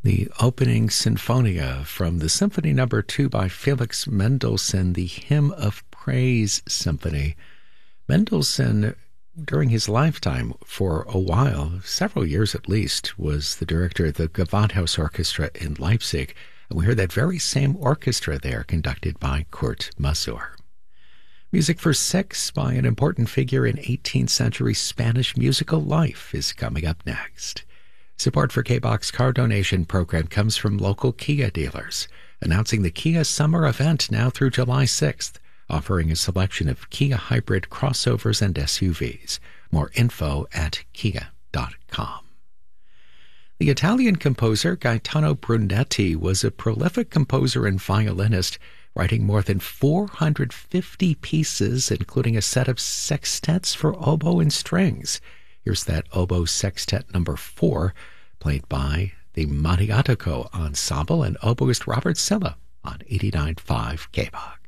The opening Sinfonia from the Symphony Number 2 by Felix Mendelssohn, the Hymn of Praise Symphony. Mendelssohn, during his lifetime, for a while, several years at least, was the director of the Gewandhaus Orchestra in Leipzig. And we heard that very same orchestra there, conducted by Kurt Masur. Music for Six by an important figure in 18th century Spanish musical life is coming up next. Support for K-Box car donation program comes from local Kia dealers, announcing the Kia Summer Event now through July 6th, offering a selection of Kia hybrid crossovers and SUVs. More info at kia.com. The Italian composer Gaetano Brunetti was a prolific composer and violinist, writing more than 450 pieces, including a set of sextets for oboe and strings. Here's that oboe sextet number 4, played by the Mariatico Ensemble and oboist Robert Silla on 89.5 K-Box.